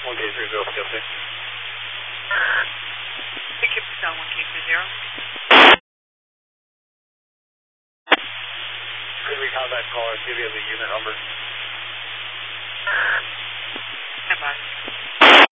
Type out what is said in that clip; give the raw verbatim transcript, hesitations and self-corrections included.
one K three zero, P L C. Hey, Kip down one K three zero. Could we contact caller, give you the unit number? Stand by.